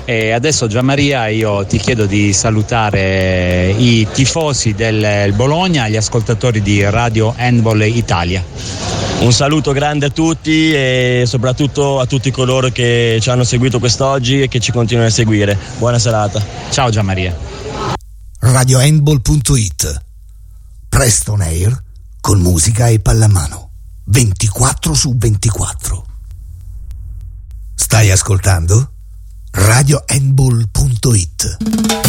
E adesso Gianmaria io ti chiedo di salutare i tifosi del Bologna, gli ascoltatori di Radio Handball Italia. Un saluto grande a tutti e soprattutto a tutti coloro che ci hanno seguito quest'oggi e che ci continuano a seguire. Buona serata. Ciao Gianmaria. RadioHandball.it. Presto on air con musica e pallamano 24/24. Stai ascoltando? RadioHandball.it.